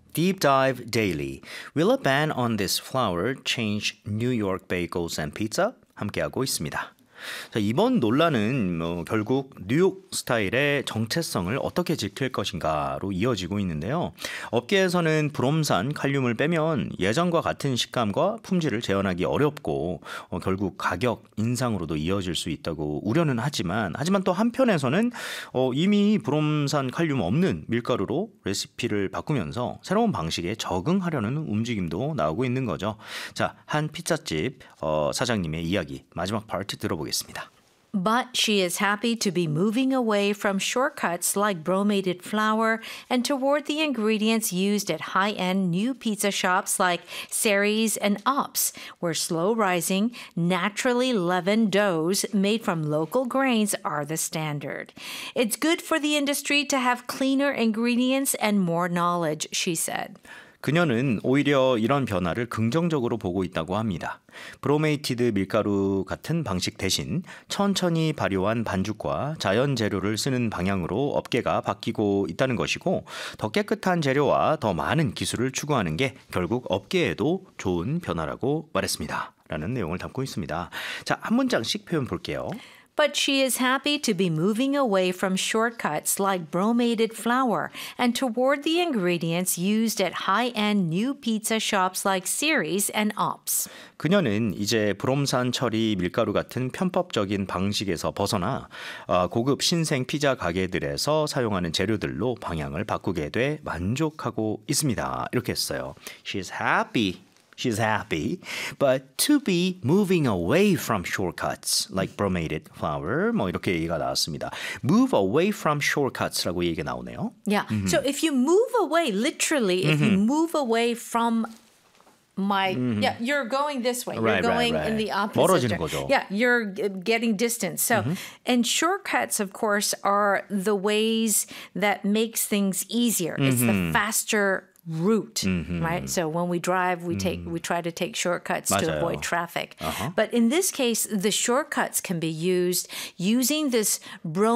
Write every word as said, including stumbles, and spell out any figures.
Deep Dive Daily. Will a ban on this flour change New York bagels and pizza? 함께하고 있습니다. 자, 이번 논란은 뭐 결국 뉴욕 스타일의 정체성을 어떻게 지킬 것인가로 이어지고 있는데요. 업계에서는 브롬산 칼륨을 빼면 예전과 같은 식감과 품질을 재현하기 어렵고 어, 결국 가격 인상으로도 이어질 수 있다고 우려는 하지만 하지만 또 한편에서는 어, 이미 브롬산 칼륨 없는 밀가루로 레시피를 바꾸면서 새로운 방식에 적응하려는 움직임도 나오고 있는 거죠. 자, 한 피자집 어, 사장님의 이야기 마지막 파트 들어보겠습니다. But she is happy to be moving away from shortcuts like bromated flour and toward the ingredients used at high-end new pizza shops like Sary's and Ops, where slow-rising, naturally leavened doughs made from local grains are the standard. It's good for the industry to have cleaner ingredients and more knowledge, she said. 그녀는 오히려 이런 변화를 긍정적으로 보고 있다고 합니다. 브로메이티드 밀가루 같은 방식 대신 천천히 발효한 반죽과 자연 재료를 쓰는 방향으로 업계가 바뀌고 있다는 것이고 더 깨끗한 재료와 더 많은 기술을 추구하는 게 결국 업계에도 좋은 변화라고 말했습니다. 라는 내용을 담고 있습니다. 자, 한 문장씩 표현 볼게요. But she is happy to be moving away from shortcuts like bromated flour and toward the ingredients used at high-end new pizza shops like Sary's and Ops. 그녀는 이제 브롬산 처리 밀가루 같은 편법적인 방식에서 벗어나 고급 신생 피자 가게들에서 사용하는 재료들로 방향을 바꾸게 돼 만족하고 있습니다. 이렇게 했어요. She's happy. She's happy, but to be moving away from shortcuts like bromated flour. 뭐 이렇게 얘기가 나왔습니다. Move away from shortcuts라고 얘기가 나오네요. Yeah. Mm-hmm. So if you move away, literally, if mm-hmm. you move away from my, mm-hmm. yeah, you're going this way. Right, you're going right, right. in the opposite. 멀어지는 거죠. Yeah, you're getting distance. So, mm-hmm. and shortcuts, of course, are the ways that makes things easier. Mm-hmm. It's the faster route, mm-hmm. right? So when we drive, we take mm-hmm. we try to take shortcuts 맞아요. to avoid traffic. Uh-huh. But in this case, the shortcuts can be used using this bro